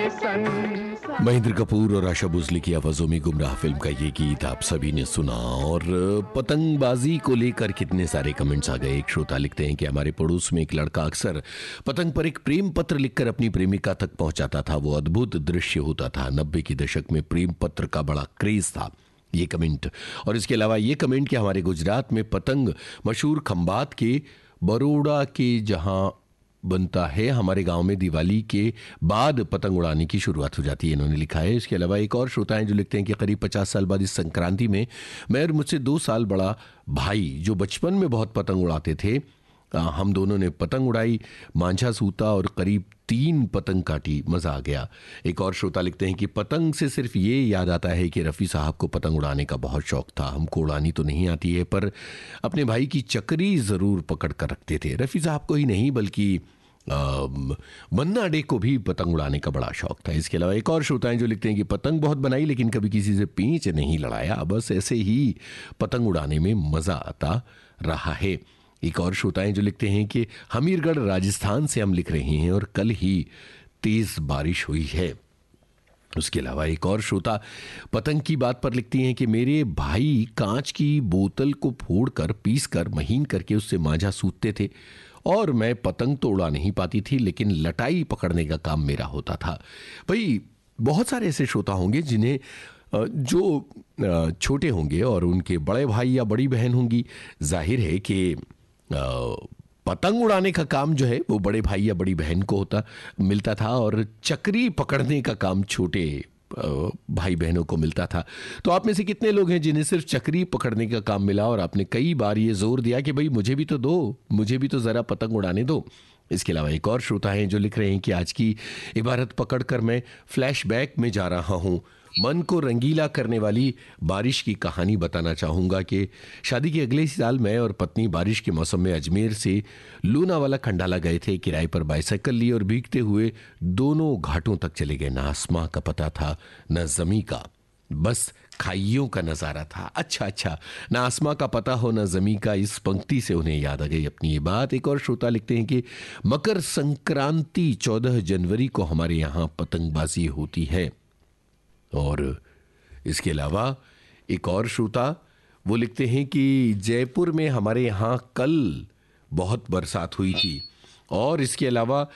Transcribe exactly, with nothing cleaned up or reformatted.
महेंद्र कपूर और आशा भोसले की आवाजों में गुमराह फिल्म का ये गीत आप सभी ने सुना। और पतंगबाजी को लेकर कितने सारे कमेंट्स आ गए। एक श्रोता लिखते हैं कि हमारे पड़ोस में एक लड़का अक्सर पतंग पर एक प्रेम पत्र लिखकर अपनी प्रेमिका तक पहुंचाता था। वो अद्भुत दृश्य होता था। नब्बे के दशक में प्रेम पत्र का बड़ा क्रेज था। ये कमेंट, और इसके अलावा ये कमेंट कि हमारे गुजरात में पतंग मशहूर खंबात के बरोड़ा के जहां बनता है, हमारे गांव में दिवाली के बाद पतंग उड़ाने की शुरुआत हो जाती है, इन्होंने लिखा है। इसके अलावा एक और श्रोता हैं जो लिखते हैं कि करीब पचास साल बाद इस संक्रांति में मैं और मुझसे दो साल बड़ा भाई जो बचपन में बहुत पतंग उड़ाते थे, हम दोनों ने पतंग उड़ाई, मांझा सूता और करीब तीन पतंग काटी, मज़ा आ गया। एक और श्रोता लिखते हैं कि पतंग से सिर्फ ये याद आता है कि रफ़ी साहब को पतंग उड़ाने का बहुत शौक था। हमको उड़ानी तो नहीं आती है पर अपने भाई की चक्री ज़रूर पकड़ कर रखते थे। रफ़ी साहब को ही नहीं बल्कि मन्ना डे को भी पतंग उड़ाने का बड़ा शौक था। इसके अलावा एक और श्रोता हैं जो लिखते हैं कि पतंग बहुत बनाई लेकिन कभी किसी से पेंच नहीं लड़ाया, बस ऐसे ही पतंग उड़ाने में मज़ा आता रहा है। एक और श्रोता हैं जो लिखते हैं कि हमीरगढ़ राजस्थान से हम लिख रहे हैं और कल ही तेज़ बारिश हुई है। उसके अलावा एक और श्रोता पतंग की बात पर लिखती हैं कि मेरे भाई कांच की बोतल को फोड़कर पीस कर महीन करके उससे मांझा सूतते थे और मैं पतंग तो उड़ा नहीं पाती थी लेकिन लटाई पकड़ने का काम मेरा होता था। भाई बहुत सारे ऐसे श्रोता होंगे जिन्हें जो छोटे होंगे और उनके बड़े भाई या बड़ी बहन होंगी, जाहिर है कि पतंग उड़ाने का काम जो है वो बड़े भाई या बड़ी बहन को होता मिलता था और चक्री पकड़ने का काम छोटे भाई बहनों को मिलता था। तो आप में से कितने लोग हैं जिन्हें सिर्फ चक्री पकड़ने का काम मिला और आपने कई बार ये जोर दिया कि भाई मुझे भी तो दो, मुझे भी तो ज़रा पतंग उड़ाने दो। इसके अलावा एक और श्रोता हैं जो लिख रहे हैं कि आज की इबारत पकड़कर मैं फ्लैशबैक में जा रहा हूँ। मन को रंगीला करने वाली बारिश की कहानी बताना चाहूँगा कि शादी के अगले साल मैं और पत्नी बारिश के मौसम में अजमेर से लोनावाला खंडाला गए थे। किराए पर बाइसाइकिल ली और भीगते हुए दोनों घाटों तक चले गए। ना आसमां का पता था न ज़मीं का, बस खाइयों का नज़ारा था। अच्छा अच्छा, ना आसमां का पता हो न ज़मीं का, इस पंक्ति से उन्हें याद आ गई अपनी ये बात। एक और श्रोता लिखते हैं कि मकर संक्रांति चौदह जनवरी को हमारे यहाँ पतंगबाजी होती है। और इसके अलावा एक और श्रोता वो लिखते हैं कि जयपुर में हमारे यहाँ कल बहुत बरसात हुई थी। और इसके अलावा